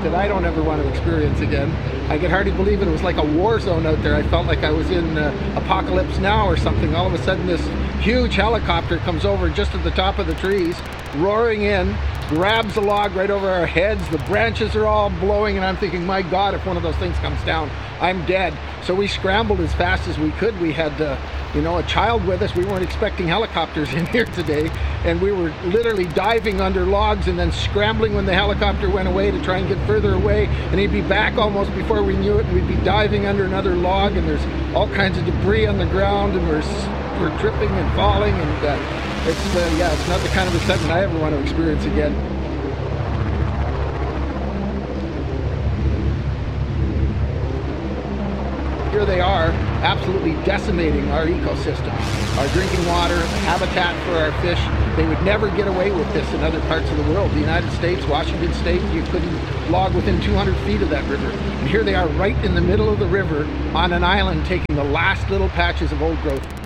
that I don't ever want to experience again. I could hardly believe it. It was like a war zone out there. I felt like I was in Apocalypse Now or something. All of a sudden this huge helicopter comes over just at the top of the trees, roaring in, grabs a log right over our heads. The branches are all blowing, and I'm thinking, my God, if one of those things comes down, I'm dead. So we scrambled as fast as we could. We had a child with us. We weren't expecting helicopters in here today, and we were literally diving under logs and then scrambling when the helicopter went away to try and get further away, and he'd be back almost before we knew it, and we'd be diving under another log, and there's all kinds of debris on the ground, and we're tripping and falling, and it's not the kind of excitement I ever want to experience again. Here they are, absolutely decimating our ecosystem, our drinking water, the habitat for our fish. They would never get away with this in other parts of the world. The United States, Washington State, you couldn't log within 200 feet of that river. And here they are right in the middle of the river on an island, taking the last little patches of old growth.